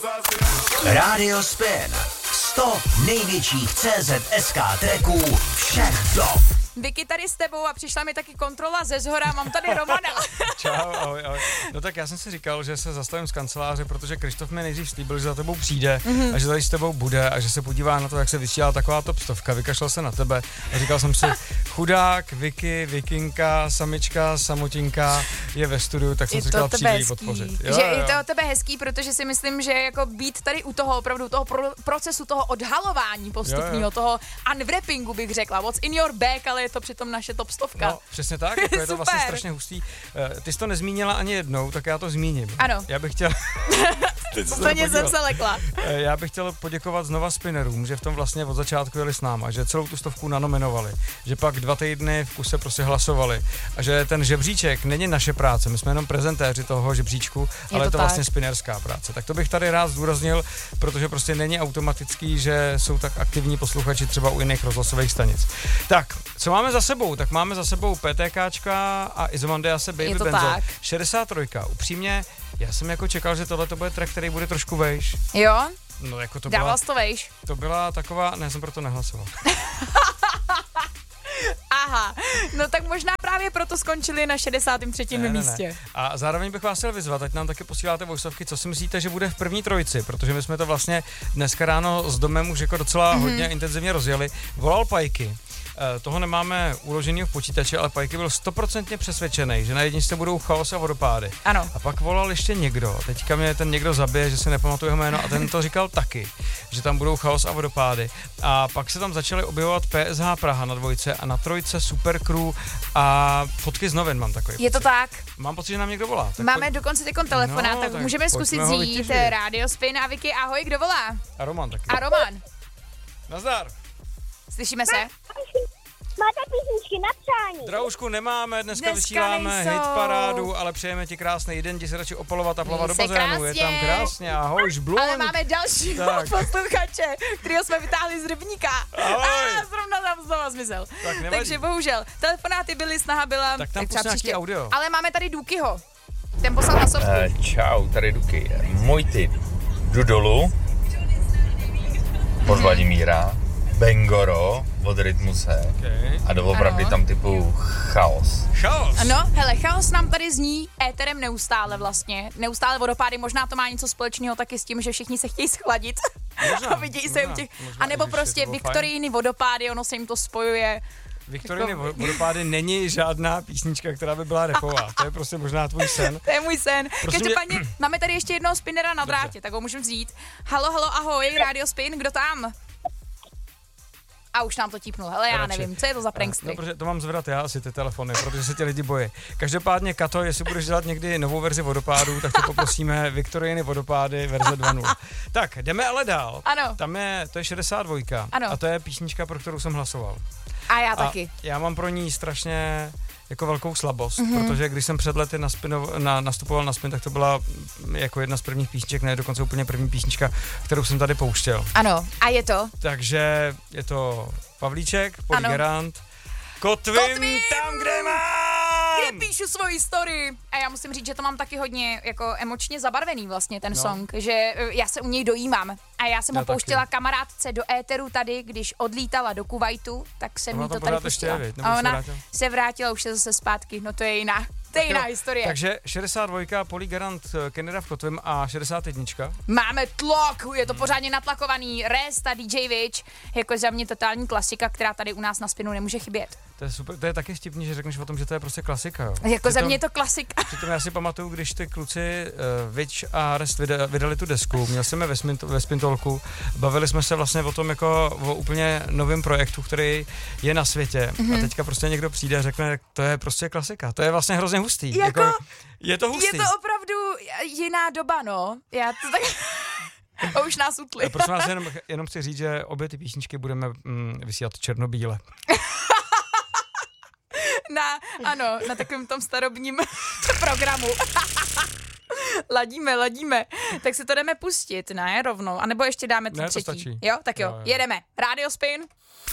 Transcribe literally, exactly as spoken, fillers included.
Radio Spin. sto největších C Z S K tracků všech dob. Vicky tady s tebou a přišla mi taky kontrola ze zhora, mám tady Romana. Čau, ahoj, ahoj. No tak já jsem si říkal, že se zastavím z kanceláře, protože Krištof mi nejdřív slíbil, že za tebou přijde mm-hmm. a že tady s tebou bude a že se podívá na to, jak se vysílá taková top stovka. Vykašlal se na tebe a říkal jsem si, chudák, Vicky, Vikinka, samička, samotinka je ve studiu, tak jsem je si říkal, přijde jí podpořit. Jo, že jo. Je to od tebe hezký, protože si myslím, že jako být tady u toho opravdu toho pro, procesu, toho odhalování postupného, toho unwrappingu bych řekla, what's in your bag, ale je to přitom naše top stovka. No, přesně tak, jako je to vlastně strašně hustý. Ty jsi to nezmínila ani jednou, tak já to zmíním. Ano. Já bych chtěl... Úplně jsem se lekla. Já bych chtěl poděkovat znova spinnerům, že v tom vlastně od začátku jeli s náma, že celou tu stovku nanominovali, že pak dva týdny v kuse prostě hlasovali a že ten žebříček není naše práce, my jsme jenom prezentéři toho žebříčku, je ale to je to tak. Vlastně spinnerská práce. Tak to bych tady rád zdůraznil, protože prostě není automatický, že jsou tak aktivní posluchači třeba u jiných rozhlasových stanic. Tak, co máme za sebou? Tak máme za sebou PTKčka a Izomandiase Baby Benzo. Tak. šedesát tři. Upřímně, já jsem jako čekal, že tohle to bude track, který bude trošku vejš. Jo? No jako to Dával byla, jsi to vejš? To byla taková, ne, jsem proto nehlasoval. Aha, no tak možná právě proto skončili na šedesátém třetím ne, ne, místě. Ne. A zároveň bych vás chtěl vyzvat, ať nám taky posíláte voiceovky, co si myslíte, že bude v první trojici, protože my jsme to vlastně dneska ráno s domem už jako docela mm-hmm. hodně intenzivně rozjeli. Volal Pajky. Toho nemáme uloženého v počítači, ale Pajky byl stoprocentně přesvědčený, že na jedničce budou chaos a vodopády. Ano. A pak volal ještě někdo, teďka mě ten někdo zabije, že si nepamatuju jeho jméno, a ten to říkal taky, že tam budou chaos a vodopády. A pak se tam začaly objevovat P S H Praha na dvojce a na trojce Supercrew a fotky z novin mám takový. Je to tak. Mám pocit, že nám někdo volá. Tak Máme pojď... dokonce teď telefonát, no, tak, tak můžeme zkusit vzít Radio Spin a Vicky, ahoj, kdo volá? A Roman taky. A Roman. Nazdar. Slyšíme se? Máte písničky na přání? Draušku nemáme, dneska, dneska nejsou. vysíláme hit parádu, ale přejeme ti krásný den, jdi se radši opalovat a plavat do bazénu, je tam krásně, ahoj, žblun. Ale máme dalšího posluchače, kterýho jsme vytáhli z rybníka. Ahoj. A zrovna tam znova zmizel. Tak Takže bohužel, telefonáty byly, snaha byla. Tak tam tak nějaký audio. Ale máme tady Dukyho. Ten poslal na sovku. Uh, čau, tady Duky. Můj tip. Jdu dolů od Vladimíra. Bengoro od Rytmuse okay. A doopravdy tam typu chaos. Chaos? Ano, hele, chaos nám tady zní éterem neustále vlastně. Neustále vodopády, možná to má něco společného taky s tím, že všichni se chtějí schladit. Možná, a vidějí se u těch, a nebo prostě Viktorijiny vodopády, ono se jim to spojuje. Viktorijiny jako... vodopády není žádná písnička, která by byla rapová. To je prostě možná tvůj sen. To je můj sen. Každopádně mě... máme tady ještě jednoho spinnera na drátě, Dobře. Tak ho můžeme vzít. Halo, halo, ahoj, Radio Spin, kdo tam? A už nám to típnul, hele, já Radši. nevím, co je to za prankstry. No, protože to mám zvedat já asi ty telefony, protože se ti lidi bojí. Každopádně, Kato, jestli budeš dělat někdy novou verzi vodopádů, tak to poprosíme Viktorijiny vodopády verze dva tečka nula. Tak, jdeme ale dál. Ano. Tam je, to je šedesát dva. Ano. A to je písnička, pro kterou jsem hlasoval. A já taky. A já mám pro ní strašně jako velkou slabost, mm-hmm. protože když jsem před lety naspino, na, nastupoval na spin, tak to byla jako jedna z prvních písniček, ne dokonce úplně první písnička, kterou jsem tady pouštěl. Ano, a je to? Takže je to Pavlíček, Polly Garant, Kotvím, Kotvím tam, kde mám! Kde píšu svoji story. A já musím říct, že to mám taky hodně jako emočně zabarvený vlastně ten no. song, že já se u něj dojímám. A já jsem já ho pouštěla taky. kamarádce do éteru tady, když odlítala do Kuwaitu, tak jsem jí to tady pustila. Ještě, a ona se, se vrátila už se zase zpátky, no to je jiná. To je jiná historie. Takže šedesát dva, Polly Garant, Canada v Kotvím a šedesát jedna. Máme tlak, je to pořádně natlakovaný. Rest a D J Witch, jako za mě totální klasika, která tady u nás na spinu nemůže chybět. To je super, to je taky vtipný, že řekneš o tom, že to je prostě klasika, jo. Jako přitom, za mě je to klasika. Přitom já si pamatuju, když ty kluci uh, Witch a Rest vydali tu desku, měl jsem je ve, smint, ve Spintolku, bavili jsme se vlastně o tom jako o úplně novém projektu, který je na světě mm-hmm. a teďka prostě někdo přijde a řekne, to je prostě klasika, to je vlastně hrozně hustý. Jako, jako je to hustý. Je to opravdu jiná doba, no. Já to tak... A už nás utli. Prosím vás, jenom, jenom chci říct, že obě ty písničky budeme mm, vysílat černobíle. Na, ano, na takovém tom starobním programu. Ladíme, ladíme. Tak si to jdeme pustit, ne, rovnou. A nebo ještě dáme tu ne, třetí. To stačí. Jo, tak jo, jo, jo. jedeme. Radio Spin.